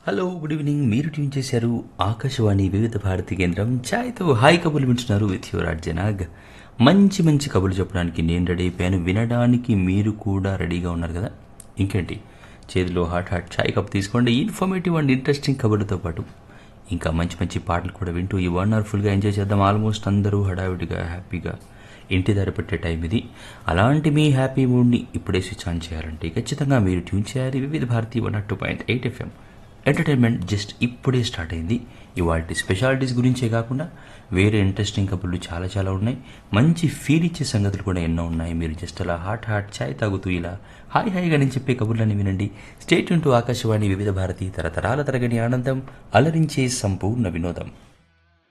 Hello good evening. మీరు tune చేశారు ఆకాశవాణి వివిధ భారతి కేంద్రం. ఛాయ్తో హాయ్ కబుర్లు వింటున్నారు విత్ యువర్ జనాగ్. మంచి మంచి కబుర్లు చెప్పడానికి నేను రెడీ అయిపోయాను, వినడానికి మీరు కూడా రెడీగా ఉన్నారు కదా. ఇంకేంటి, చేతిలో హాట్ హాట్ ఛాయ్ కప్ తీసుకోండి. ఇన్ఫర్మేటివ్ అండ్ ఇంట్రెస్టింగ్ కబుర్లతో పాటు ఇంకా మంచి మంచి పాటలు కూడా వింటూ ఈ వండర్ఫుల్గా ఎంజాయ్ చేద్దాం. ఆల్మోస్ట్ అందరూ హడావిడిగా హ్యాపీగా ఇంటి దారి పెట్టే టైం ఇది. అలాంటి మీ హ్యాపీ మూడ్ని ఇప్పుడే స్విచ్ ఆన్ చేయాలంటే ఖచ్చితంగా మీరు ట్యూన్ చేయాలి వివిధ భారతి 102.8 FM. ఎంటర్టైన్మెంట్ జస్ట్ ఇప్పుడే స్టార్ట్ అయింది. ఇవాళ స్పెషాలిటీస్ గురించే కాకుండా వేరే ఇంట్రెస్టింగ్ కబుర్లు చాలా చాలా ఉన్నాయి. మంచి ఫీల్ ఇచ్చే సంగతులు కూడా ఎన్నో ఉన్నాయి. మీరు జస్ట్ అలా హాట్ హాట్ ఛాయ్ తాగుతూ ఇలా హాయ్ హాయిగా నేను చెప్పే కబుర్లని వినండి. స్టేట్ టు ఆకాశవాణి వివిధ భారతి, తరతరాల తరగని ఆనందం, అలరించే సంపూర్ణ వినోదం.